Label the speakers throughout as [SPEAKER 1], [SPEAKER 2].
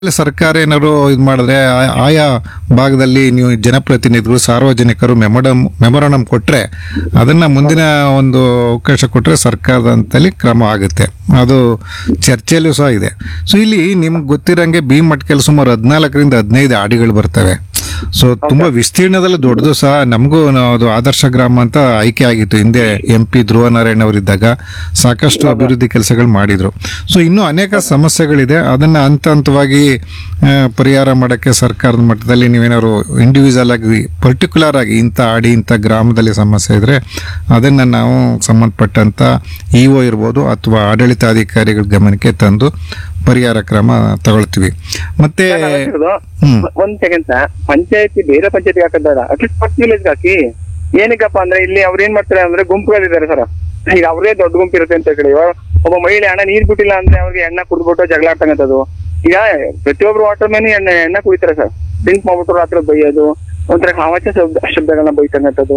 [SPEAKER 1] ಸರ್ಕಾರ ಏನಾದ್ರು ಇದು ಮಾಡಿದ್ರೆ ಆಯಾ ಭಾಗದಲ್ಲಿ ನೀವು ಜನಪ್ರತಿನಿಧಿಗಳು ಸಾರ್ವಜನಿಕರು ಮೆಮೊರಂಡಮ್ ಕೊಟ್ರೆ ಅದನ್ನ ಮುಂದಿನ ಒಂದು ಅವಕಾಶ ಕೊಟ್ರೆ ಸರ್ಕಾರದ ಅಂತಲ್ಲಿ ಕ್ರಮ ಆಗುತ್ತೆ. ಅದು ಚರ್ಚೆಯಲ್ಲೂ ಸಹ ಇದೆ. ಸೊ ಇಲ್ಲಿ ನಿಮ್ಗೆ ಗೊತ್ತಿರಂಗೆ ಬಿ ಮಟ್ಕೆಲ್ ಸುಮಾರು 14ರಿಂದ 15 ಆಡಿಗಳು ಬರ್ತವೆ. ಸೊ ತುಂಬಾ ವಿಸ್ತೀರ್ಣದಲ್ಲಿ ದೊಡ್ಡದು ಸಹ. ನಮಗೂ ಅದು ಆದರ್ಶ ಗ್ರಾಮ ಅಂತ ಆಯ್ಕೆ ಆಗಿತ್ತು ಹಿಂದೆ. MP ಧ್ರುವ ನಾರಾಯಣ್ ಅವರಿದ್ದಾಗ ಸಾಕಷ್ಟು ಅಭಿವೃದ್ಧಿ ಕೆಲಸಗಳು ಮಾಡಿದ್ರು. ಸೊ ಇನ್ನೂ ಅನೇಕ ಸಮಸ್ಯೆಗಳಿದೆ. ಅದನ್ನ ಹಂತ ಹಂತವಾಗಿ ಪರಿಹಾರ ಮಾಡಕ್ಕೆ ಸರ್ಕಾರದ ಮಟ್ಟದಲ್ಲಿ ನೀವೇನಾದ್ರು ಇಂಡಿವಿಜುವಲ್ ಆಗಿ ಪರ್ಟಿಕ್ಯುಲರ್ ಆಗಿ ಇಂಥ ಆಡಿ ಇಂಥ ಗ್ರಾಮದಲ್ಲಿ ಸಮಸ್ಯೆ ಇದ್ರೆ ಅದನ್ನ ನಾವು ಸಂಬಂಧಪಟ್ಟಂತ EO ಇರ್ಬೋದು ಅಥವಾ ಆಡಳಿತಾಧಿಕಾರಿಗಳ ಗಮನಕ್ಕೆ ತಂದು ಪರಿಹಾರ ಕ್ರಮ ತಗೊಳ್ತೀವಿ. ಮತ್ತೆ
[SPEAKER 2] ಒಂದ್ ಸೆಕೆಂಡ್ ಸರ್, ಪಂಚಾಯತಿ ಬೇರೆ ಪಂಚಾಯತಿ ಹಾಕಿದಾರ ಅಟ್ಲೀಸ್ಟ್ ಫಸ್ಟ್ ವಿಲೇಜ್ ಹಾಕಿ. ಏನಕ್ಕಪ್ಪ ಅಂದ್ರೆ ಇಲ್ಲಿ ಅವ್ರು ಏನ್ ಮಾಡ್ತಾರೆ ಅಂದ್ರೆ ಗುಂಪುಗಳಿದ್ದಾರೆ ಸರ್. ಈಗ ಅವ್ರೇ ದೊಡ್ಡ ಗುಂಪು ಇರುತ್ತೆ ಅಂತ ಹೇಳಿ ಒಬ್ಬ ಮಹಿಳೆ ಹಣ ನೀರ್ ಬಿಟ್ಟಿಲ್ಲ ಅಂದ್ರೆ ಅವ್ರಿಗೆ ಎಣ್ಣೆ ಕುಡ್ಬಿಟ್ಟು ಜಗಳ ಆಡ್ತಕ್ಕಂಥದ್ದು. ಈಗ ಪ್ರತಿಯೊಬ್ರು ವಾಟರ್ ಮ್ಯಾನ್ ಎಣ್ಣೆ ಕುಡಿತಾರೆ ಸರ್. ಡ್ರಿಂಕ್ ಮಾಡ್ಬಿಟ್ಟು ರಾತ್ರಿ ಬೈಯೋದು, ಒಂಥರ ಹಾವಾಚ ಶಬ್ದಗಳನ್ನ ಬೈತಕ್ಕಂಥದ್ದು.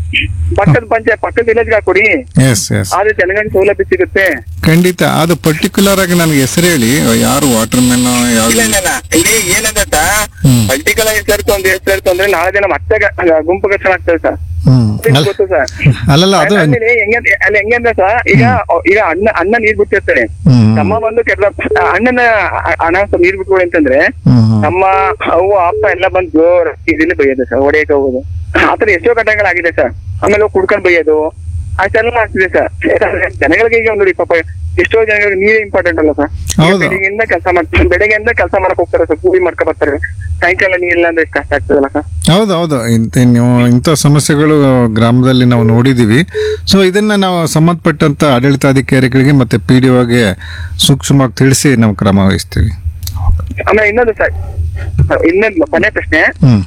[SPEAKER 2] ಪಕ್ಕದ ವಿಲೇಜ್ ಹಾಕೊಡಿ, ಆದ್ರೆ ಜನಗಳಿಗೆ ಸೌಲಭ್ಯ ಸಿಗುತ್ತೆ.
[SPEAKER 1] ಖಂಡಿತ. ಅದು ಪರ್ಟಿಕ್ಯುಲರ್ ಆಗಿ ನನಗೆ ಹೆಸರು ಹೇಳಿ ಯಾರು ವಾಟರ್ ಮ್ಯಾನ್
[SPEAKER 2] ಇಲ್ಲಿ ಏನಂದ್ರೆ ಪರ್ಟಿಕ್ಯುಲರ್ ಹೆಸರು ಅಂದ್ರೆ ನಾಳೆ ದಿನ ಮತ್ತೆ ಗುಂಪು ಘರ್ಷಣೆ ಆಗ್ತದೆ ಸರ್. ಗೊತ್ತು ಸರ್.
[SPEAKER 1] ಅಲ್ಲಲ್ಲ ಅದು
[SPEAKER 2] ಅಲ್ಲಿ ಹೆಂಗಂದ್ರೆ ಸರ್, ಈಗ ಅಣ್ಣ ನೀರ್ ಬಿಟ್ಟಿರ್ತಾರೆ, ತಮ್ಮ ಬಂದು ಅಣ್ಣನ ಹಣ ನೀರ್ ಬಿಟ್ಕೊಡಿ ಅಂತಂದ್ರೆ ನಮ್ಮ ಅವ್ವ ಅಪ್ಪ ಎಲ್ಲ ಬಂದು ಜೋರ್ ಇದನ್ನ ಬೈಯೋದು ಸರ್, ಹೊಡೆಯಕ್ಕೆ ಹೋಗೋದು. ಆತರ ಎಷ್ಟೋ ಘಟನೆಗಳಾಗಿದೆ ಸರ್. ಆಮೇಲೆ ಕುಡ್ಕೊಂಡ್ ಬೈಯೋದು ಅಷ್ಟೆಲ್ಲ ಆಗ್ತಿದೆ ಸರ್. ಜನಗಳಿಗೆ ಈಗ ನೋಡಿ ಪಾಪ ಎಷ್ಟೋ ಜನಗಳಿಗೆ ನೀರೇ ಇಂಪಾರ್ಟೆಂಟ್ ಅಲ್ಲ ಸರ್. ಬೆಳಿಗ್ಗೆಯಿಂದ ಕೆಲಸ ಮಾಡಕ್ ಹೋಗ್ತಾರೆ ಸರ್, ಕೂಲಿ ಮಾಡ್ಕೊ ಬರ್ತಾರೆ. ಸಾಯಂಕಾಲ ನೀರಿಲ್ಲ ಅಂದ್ರೆ ಎಷ್ಟು ಕಷ್ಟ ಆಗ್ತದಲ್ಲ ಸರ್.
[SPEAKER 1] ಹೌದೌದು. ಇಂಥ ಸಮಸ್ಯೆಗಳು ಗ್ರಾಮದಲ್ಲಿ ನಾವು ನೋಡಿದೀವಿ. ಸೊ ಇದನ್ನ ನಾವು ಸಂಬಂಧಪಟ್ಟಂತ ಆಡಳಿತಾಧಿಕಾರಿಗಳಿಗೆ ಮತ್ತೆ PDOಗೆ ಸೂಕ್ಷ್ಮವಾಗಿ ತಿಳಿಸಿ ನಾವು ಕ್ರಮ ವಹಿಸ್ತೀವಿ.
[SPEAKER 2] ಆಮೇಲೆ ಇನ್ನೊಂದು ಸರ್, ಇನ್ನೊಂದು ಕೊನೆ ಪ್ರಶ್ನೆ.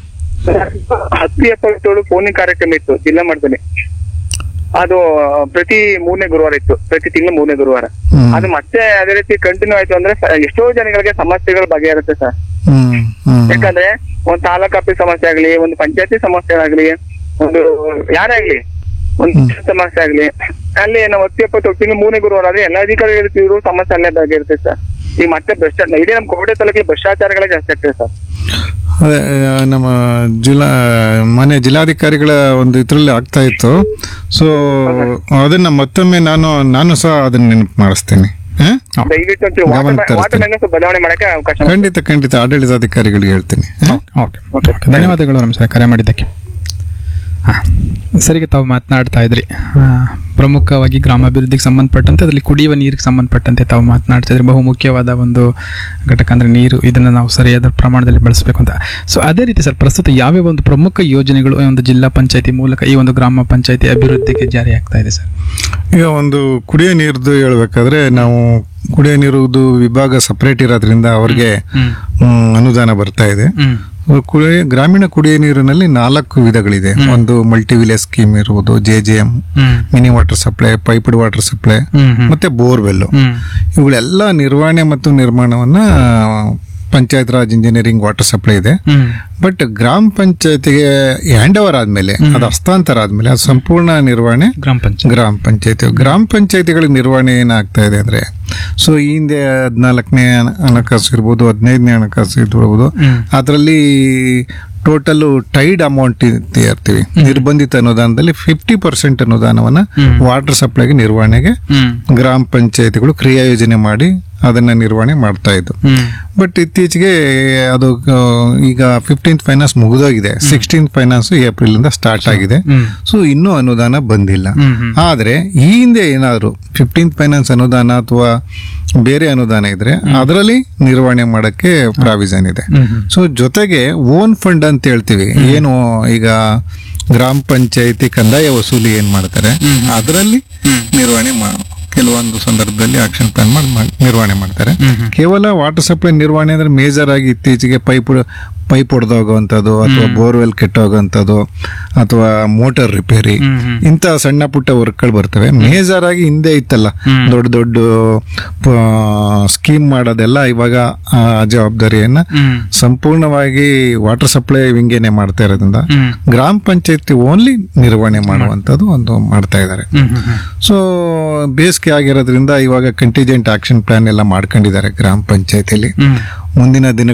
[SPEAKER 2] 10-77 ಫೋನಿಂಗ್ ಕಾರ್ಯಕ್ರಮ ಇತ್ತು ಜಿಲ್ಲಾ ಮಟ್ಟದಲ್ಲಿ. ಅದು ಪ್ರತಿ 3ನೇ ಗುರುವಾರ ಇತ್ತು, ಪ್ರತಿ ತಿಂಗಳು 3ನೇ ಗುರುವಾರ. ಅದು ಮತ್ತೆ ಅದೇ ರೀತಿ ಕಂಟಿನ್ಯೂ ಆಯ್ತು ಅಂದ್ರೆ ಎಷ್ಟೋ ಜನಗಳಿಗೆ ಸಮಸ್ಯೆಗಳು ಬಗೆಹರುತ್ತೆ ಸರ್. ಯಾಕಂದ್ರೆ ಒಂದು ತಾಲೂಕ್ ಆಫೀಸ್ ಸಮಸ್ಯೆ ಆಗ್ಲಿ, ಒಂದು ಪಂಚಾಯತಿ ಸಮಸ್ಯೆ ಆಗ್ಲಿ, ಒಂದು ಯಾರೇ ಆಗ್ಲಿ, ಒಂದು ಸಮಸ್ಯೆ ಆಗ್ಲಿ, ಅಲ್ಲಿ ನಾವು 10-77 ತಿಂಗಳು 3ನೇ ಗುರುವಾರ ಆದ್ರೆ ಎಲ್ಲ ಅಧಿಕಾರಿಗಳು ಸಮಸ್ಯೆ ಅಲ್ಲೇ ಬಗೆಹರುತ್ತೆ ಸರ್. ಈಗ ಮತ್ತೆ ಭ್ರಷ್ಟಾಚಾರ ಇಡೀ ನಮ್ಮ ಕೋಟೆ ತಾಲೂಕಿಗೆ ಭ್ರಷ್ಟಾಚಾರಗಳೇ ಜಾಸ್ತಿ ಆಗ್ತದೆ ಸರ್.
[SPEAKER 1] ಅದೇ ನಮ್ಮ ಮನೆ ಜಿಲ್ಲಾಧಿಕಾರಿಗಳ ಒಂದು ಇದ್ರಲ್ಲಿ ಆಗ್ತಾ ಇತ್ತು. ಸೊ ಅದನ್ನ ಮತ್ತೊಮ್ಮೆ ನಾನು ಸಹ ಅದನ್ನ ನೆನಪು ಮಾಡಿಸ್ತೇನೆ.
[SPEAKER 2] ಬದಲಾವಣೆ ಮಾಡಕ್ಕೆ ಅವಕಾಶ.
[SPEAKER 1] ಖಂಡಿತ ಆಡಳಿತಾಧಿಕಾರಿಗಳಿಗೆ ಹೇಳ್ತೀನಿ.
[SPEAKER 3] ಧನ್ಯವಾದಗಳು ನಮಸ್ಕಾರ ಕರೆ ಮಾಡಿದ್ದಕ್ಕೆ. ಸರಿಗೆ ತಾವು ಮಾತನಾಡ್ತಾ ಇದ್ರಿ ಪ್ರಮುಖವಾಗಿ ಗ್ರಾಮಾಭಿವೃದ್ಧಿಗೆ ಸಂಬಂಧಪಟ್ಟಂತೆ, ಅದರಲ್ಲಿ ಕುಡಿಯುವ ನೀರಿಗೆ ಸಂಬಂಧಪಟ್ಟಂತೆ ತಾವು ಮಾತನಾಡ್ತಾ ಇದ್ರಿ. ಬಹು ಮುಖ್ಯವಾದ ಒಂದು ಘಟಕ ಅಂದ್ರೆ ನೀರು. ಇದನ್ನು ನಾವು ಸರಿಯಾದ ಪ್ರಮಾಣದಲ್ಲಿ ಬಳಸಬೇಕು ಅಂತ. ಸೊ ಅದೇ ರೀತಿ ಸರ್, ಪ್ರಸ್ತುತ ಯಾವ್ಯಾವ ಒಂದು ಪ್ರಮುಖ ಯೋಜನೆಗಳು ಒಂದು ಜಿಲ್ಲಾ ಪಂಚಾಯತಿ ಮೂಲಕ ಈ ಒಂದು ಗ್ರಾಮ ಪಂಚಾಯತಿ ಅಭಿವೃದ್ಧಿಗೆ ಜಾರಿ ಆಗ್ತಾ ಇದೆ ಸರ್?
[SPEAKER 1] ಈಗ ಒಂದು ಕುಡಿಯೋ ನೀರ್ದು ಹೇಳ್ಬೇಕಾದ್ರೆ ನಾವು ಕುಡಿಯೋ ನೀರುದು ವಿಭಾಗ ಸಪರೇಟ್ ಇರೋದ್ರಿಂದ ಅವ್ರಿಗೆ ಅನುದಾನ ಬರ್ತಾ ಇದೆ. ಗ್ರಾಮೀಣ ಕುಡಿಯುವ ನೀರಿನಲ್ಲಿ 4 ವಿಧಗಳಿದೆ. ಒಂದು ಮಲ್ಟಿ ವಿಲೇಜ್ ಸ್ಕೀಮ್ ಇರುವುದು, JJM, mini water supply, piped water supply ಮತ್ತೆ ಬೋರ್ವೆಲ್. ಇವುಗಳೆಲ್ಲ ನಿರ್ವಹಣೆ ಮತ್ತು ನಿರ್ಮಾಣವನ್ನ panchayat Raj engineering water supply ಇದೆ. ಬಟ್ ಗ್ರಾಮ ಪಂಚಾಯತಿಗೆ ಹ್ಯಾಂಡ್ ಓವರ್ ಆದ್ಮೇಲೆ, ಅದು ಹಸ್ತಾಂತರ ಆದ್ಮೇಲೆ ಅದು ಸಂಪೂರ್ಣ ನಿರ್ವಹಣೆ ಗ್ರಾಮ ಪಂಚಾಯತಿಗಳ ನಿರ್ವಹಣೆ ಏನಾಗ್ತಾ ಇದೆ ಅಂದ್ರೆ, ಸೊ ಈ ಹಿಂದೆ 14ನೇ ಹಣಕಾಸು ಇರ್ಬೋದು, 15ನೇ ಹಣಕಾಸು ಇರ್ಬೋದು, ಅದರಲ್ಲಿ ಟೋಟಲ್ ಟೈಡ್ ಅಮೌಂಟ್ ಇರ್ತೀವಿ. ನಿರ್ಬಂಧಿತ ಅನುದಾನದಲ್ಲಿ 50% ಅನುದಾನವನ್ನ ವಾಟರ್ ಸಪ್ಲೈಗೆ ನಿರ್ವಹಣೆಗೆ ಗ್ರಾಮ ಪಂಚಾಯತಿಗಳು ಕ್ರಿಯಾ ಯೋಜನೆ ಮಾಡಿ ಅದನ್ನ ನಿರ್ವಹಣೆ ಮಾಡ್ತಾ ಇದ್ದು. ಬಟ್ ಇತ್ತೀಚೆಗೆ ಅದು ಈಗ 15th finance ಮುಗಿದೋಗಿದೆ. 16th finance April ಇಂದ ಸ್ಟಾರ್ಟ್ ಆಗಿದೆ. ಸೊ ಇನ್ನೂ ಅನುದಾನ ಬಂದಿಲ್ಲ. ಆದ್ರೆ ಈ ಹಿಂದೆ ಏನಾದ್ರು 15th ಫೈನಾನ್ಸ್ ಅನುದಾನ ಅಥವಾ ಬೇರೆ ಅನುದಾನ ಇದ್ರೆ ಅದರಲ್ಲಿ ನಿರ್ವಹಣೆ ಮಾಡಕ್ಕೆ ಪ್ರಾವಿಷನ್ ಇದೆ. ಸೊ ಜೊತೆಗೆ ಓನ್ ಫಂಡ್ ಅಂತ ಹೇಳ್ತೀವಿ. ಏನು ಈಗ ಗ್ರಾಮ ಪಂಚಾಯತಿ ಕಂದಾಯ ವಸೂಲಿ ಏನ್ ಮಾಡ್ತಾರೆ ಅದರಲ್ಲಿ ನಿರ್ವಹಣೆ ಕೆಲವೊಂದು ಸಂದರ್ಭದಲ್ಲಿ ಆಕ್ಷನ್ ಪ್ಲಾನ್ ಮಾಡಿ ನಿರ್ವಹಣೆ ಮಾಡ್ತಾರೆ. ಕೇವಲ ವಾಟರ್ ಸಪ್ಲೈ ನಿರ್ವಹಣೆ ಅಂದ್ರೆ ಮೇಜರ್ ಆಗಿ ಇತ್ತೀಚೆಗೆ ಪೈಪ್ ಹೊಡೆದೋಗುವಂಥದ್ದು ಅಥವಾ ಬೋರ್ವೆಲ್ ಕೆಟ್ಟೋಗುವಂಥದ್ದು ಅಥವಾ ಮೋಟಾರ್ ರಿಪೇರಿ, ಇಂಥ ಸಣ್ಣ ಪುಟ್ಟ ವರ್ಕ್ಗಳು ಬರ್ತವೆ. ಮೇಜರ್ ಆಗಿ ಹಿಂದೆ ಇತ್ತಲ್ಲ ದೊಡ್ಡ ದೊಡ್ಡ ಸ್ಕೀಮ್ ಮಾಡೋದೆಲ್ಲ ಇವಾಗ ಆ ಜವಾಬ್ದಾರಿಯನ್ನ ಸಂಪೂರ್ಣವಾಗಿ ವಾಟರ್ ಸಪ್ಲೈ ವಿಂಗೇನೆ ಮಾಡ್ತಾ ಇರೋದ್ರಿಂದ ಗ್ರಾಮ ಪಂಚಾಯತಿ ಓನ್ಲಿ ನಿರ್ವಹಣೆ ಮಾಡುವಂಥದ್ದು ಒಂದು ಮಾಡ್ತಾ ಇದ್ದಾರೆ. ಸೊ ಬೇಸಿಗೆ ಆಗಿರೋದ್ರಿಂದ ಇವಾಗ ಕಂಟಿಜೆಂಟ್ ಆಕ್ಷನ್ ಪ್ಲಾನ್ ಎಲ್ಲ ಮಾಡ್ಕೊಂಡಿದ್ದಾರೆ ಗ್ರಾಮ ಪಂಚಾಯತಿಲಿ. ಮುಂದಿನ ದಿನ